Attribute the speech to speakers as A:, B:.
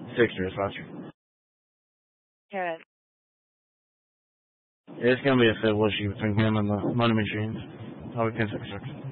A: Sixers, watch.
B: Good.
A: It's gonna be a fit wishy between him and the money machines. Probably 10 Sixers.